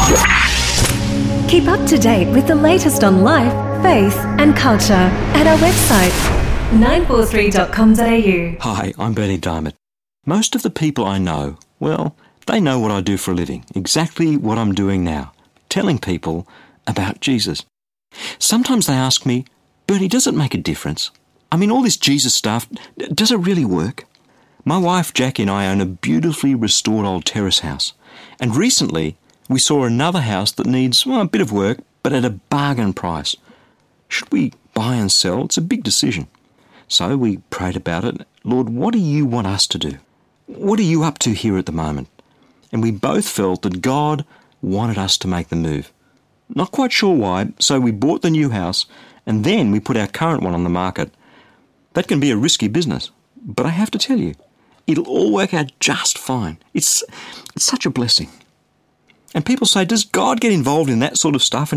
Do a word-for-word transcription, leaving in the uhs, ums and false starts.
Keep up to date with the latest on life, faith and culture at our website, nine four three dot com dot a u. Hi, I'm Bernie Diamond. Most of the people I know, well, they know what I do for a living, exactly what I'm doing now, telling people about Jesus. Sometimes they ask me, Bernie, does it make a difference? I mean, all this Jesus stuff, does it really work? My wife Jackie and I own a beautifully restored old terrace house, and recently we saw another house that needs, well, a bit of work, but at a bargain price. Should we buy and sell? It's a big decision. So we prayed about it. Lord, what do you want us to do? What are you up to here at the moment? And we both felt that God wanted us to make the move. Not quite sure why, so we bought the new house and then we put our current one on the market. That can be a risky business, but I have to tell you, it'll all work out just fine. It's, it's such a blessing. And people say, does God get involved in that sort of stuff?